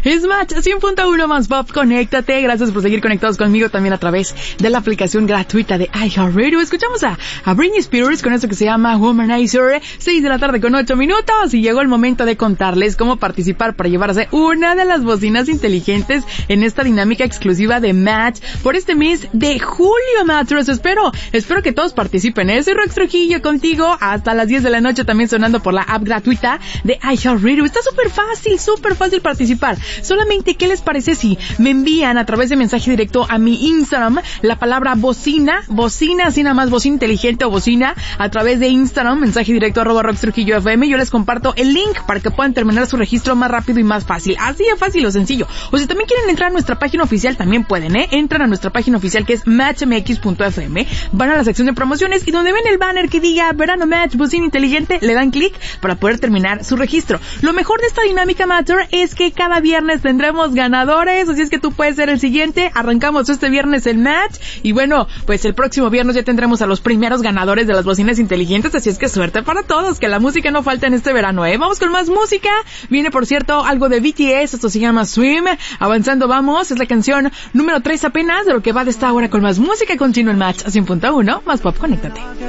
Es Match 100.1 más pop, conéctate. Gracias por seguir conectados conmigo también a través de la aplicación gratuita de iHeartRadio. Escuchamos a Britney Spears con esto que se llama Womanizer. 6 de la tarde con 8 minutos y llegó el momento de contarles cómo participar para llevarse una de las bocinas inteligentes en esta dinámica exclusiva de Match por este mes de julio, Matchers. Espero que todos participen. Soy Rox Trujillo contigo hasta las 10 de la noche, también sonando por la app gratuita de iHeartRadio. Está súper fácil participar. Solamente, ¿qué les parece si me envían a través de mensaje directo a mi Instagram la palabra bocina, así nada más, bocina inteligente o bocina, a través de Instagram, mensaje directo @RoxTrujilloFM. Yo les comparto el link para que puedan terminar su registro más rápido y más fácil. Así de fácil o sencillo. O si también quieren entrar a nuestra página oficial, también pueden, Entran a nuestra página oficial que es matchmx.fm, van a la sección de promociones y donde ven el banner que diga Verano Match, bocina inteligente, le dan clic para poder terminar su registro. Lo mejor de esta dinámica, Matter, es que cada viernes tendremos ganadores, así es que tú puedes ser el siguiente. Arrancamos este viernes el Match y bueno, pues el próximo viernes ya tendremos a los primeros ganadores de las bocinas inteligentes, así es que suerte para todos, que la música no falta en este verano, Vamos con más música. Viene, por cierto, algo de BTS, esto se llama Swim. Avanzando vamos, es la canción número 3 apenas de lo que va de esta hora con más música. Continúa el Match 100.1 más pop, conéctate.